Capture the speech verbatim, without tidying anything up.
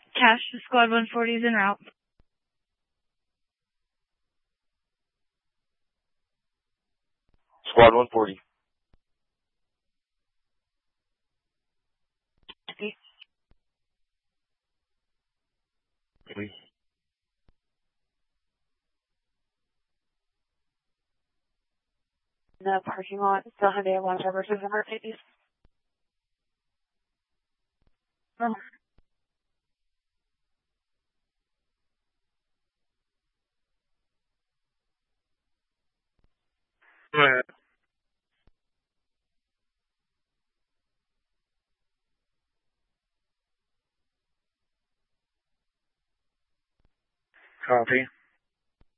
Cash, squad one forty is en route. Squad one forty. Please. In the parking lot, still have a one versus emergencies. Um, Go ahead. Copy.